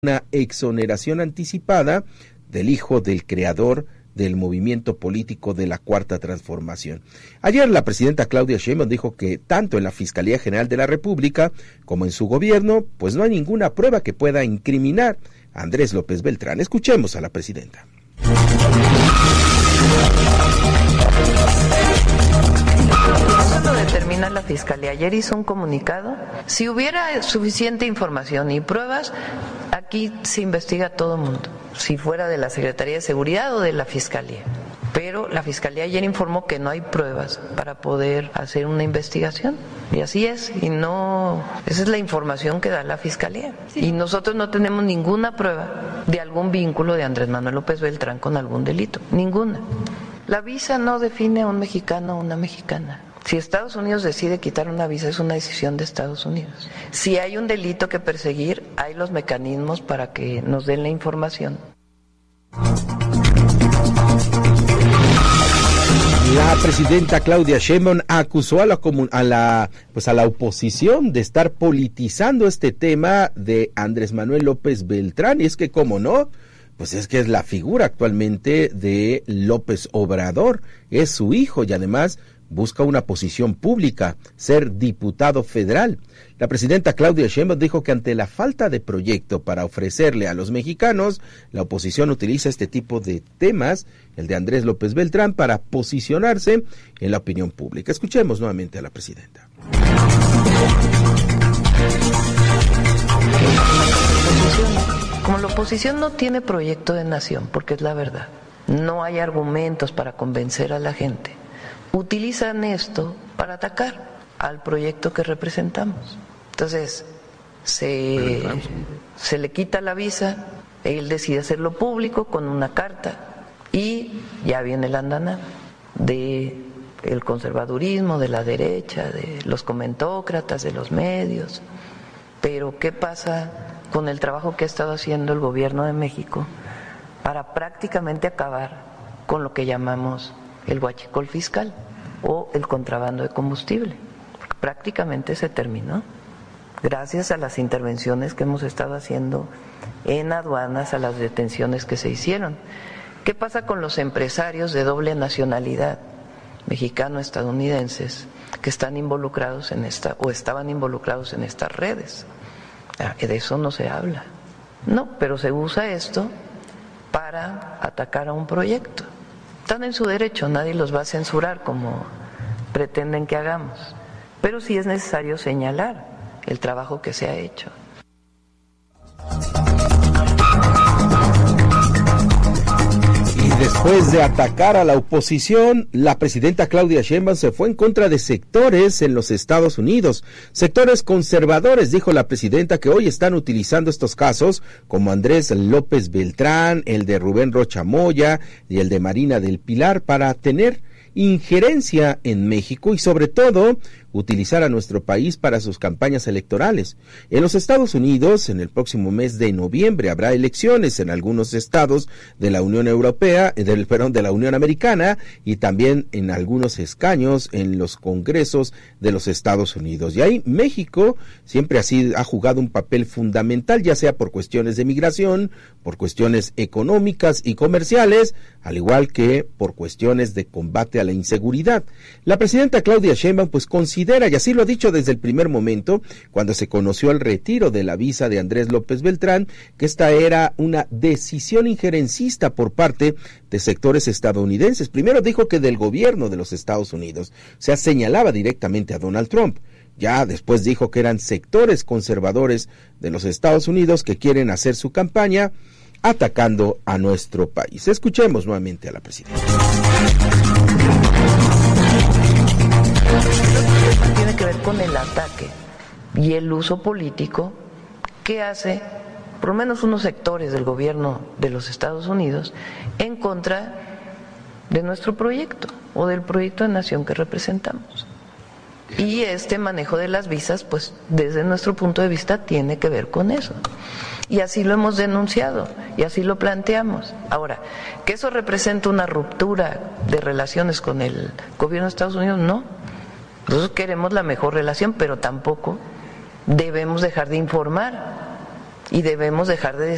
una exoneración anticipada del hijo del creador del movimiento político de la Cuarta Transformación. Ayer la presidenta Claudia Sheinbaum dijo que tanto en la Fiscalía General de la República como en su gobierno, pues no hay ninguna prueba que pueda incriminar a Andrés López Beltrán. Escuchemos a la presidenta. Eso lo determina la Fiscalía. Ayer hizo un comunicado. Si hubiera suficiente información y pruebas, aquí se investiga a todo mundo, si fuera de la Secretaría de Seguridad o de la Fiscalía. Pero la Fiscalía ayer informó que no hay pruebas para poder hacer una investigación. Y así es, y no, esa es la información que da la Fiscalía. Y nosotros no tenemos ninguna prueba de algún vínculo de Andrés Manuel López Beltrán con algún delito, ninguna. La visa no define a un mexicano o una mexicana. Si Estados Unidos decide quitar una visa, es una decisión de Estados Unidos. Si hay un delito que perseguir, hay los mecanismos para que nos den la información. La presidenta Claudia Sheinbaum acusó a la oposición de estar politizando este tema de Andrés Manuel López Beltrán, y es que, ¿cómo no? Pues es que es la figura actualmente de López Obrador, es su hijo y además busca una posición pública, ser diputado federal. La presidenta Claudia Sheinbaum dijo que ante la falta de proyecto para ofrecerle a los mexicanos, la oposición utiliza este tipo de temas, el de Andrés López Beltrán, para posicionarse en la opinión pública. Escuchemos nuevamente a la presidenta. Como la oposición no tiene proyecto de nación, porque es la verdad, no hay argumentos para convencer a la gente, utilizan esto para atacar al proyecto que representamos. Entonces, se le quita la visa, él decide hacerlo público con una carta y ya viene el andanada de el conservadurismo, de la derecha, de los comentócratas, de los medios. Pero ¿qué pasa con el trabajo que ha estado haciendo el gobierno de México para prácticamente acabar con lo que llamamos el huachicol fiscal o el contrabando de combustible? Prácticamente se terminó, gracias a las intervenciones que hemos estado haciendo en aduanas, a las detenciones que se hicieron. ¿Qué pasa con los empresarios de doble nacionalidad, mexicano-estadounidenses, que están involucrados en estaban involucrados en estas redes? De eso no se habla. No, pero se usa esto para atacar a un proyecto. Están en su derecho, nadie los va a censurar como pretenden que hagamos. Pero sí es necesario señalar el trabajo que se ha hecho. Después de atacar a la oposición, la presidenta Claudia Sheinbaum se fue en contra de sectores en los Estados Unidos, sectores conservadores, dijo la presidenta, que hoy están utilizando estos casos, como Andrés López Beltrán, el de Rubén Rocha Moya y el de Marina del Pilar, para tener injerencia en México y sobre todo utilizar a nuestro país para sus campañas electorales. En los Estados Unidos, en el próximo mes de noviembre habrá elecciones en algunos estados de la Unión Europea, de la Unión Americana, y también en algunos escaños en los congresos de los Estados Unidos. Y ahí México siempre ha jugado un papel fundamental, ya sea por cuestiones de migración, por cuestiones económicas y comerciales, al igual que por cuestiones de combate a la inseguridad. La presidenta Claudia Sheinbaum pues considera, y así lo ha dicho desde el primer momento, cuando se conoció el retiro de la visa de Andrés López Beltrán, que esta era una decisión injerencista por parte de sectores estadounidenses. Primero dijo que del gobierno de los Estados Unidos, o sea, señalaba directamente a Donald Trump. Ya después dijo que eran sectores conservadores de los Estados Unidos que quieren hacer su campaña atacando a nuestro país. Escuchemos nuevamente a la presidenta. Tiene que ver con el ataque y el uso político que hace por lo menos unos sectores del gobierno de los Estados Unidos en contra de nuestro proyecto o del proyecto de nación que representamos. Y este manejo de las visas, pues desde nuestro punto de vista tiene que ver con eso. Y así lo hemos denunciado y así lo planteamos. Ahora, ¿que eso representa una ruptura de relaciones con el gobierno de Estados Unidos? No. Nosotros queremos la mejor relación, pero tampoco debemos dejar de informar y debemos dejar de